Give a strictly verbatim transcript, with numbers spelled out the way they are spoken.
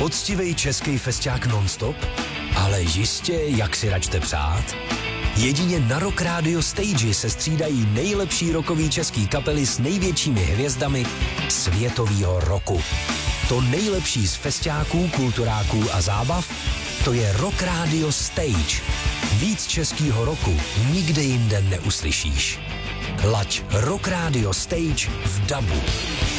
Poctivý český festiák non-stop? Ale jistě, jak si račte přát? Jedině na Rock Radio Stage se střídají nejlepší rockový český kapely s největšími hvězdami světového roku. To nejlepší z festiáků, kulturáků a zábav, to je Rock Radio Stage. Víc českýho roku nikde jinde neuslyšíš. Laď Rock Radio Stage v dabu.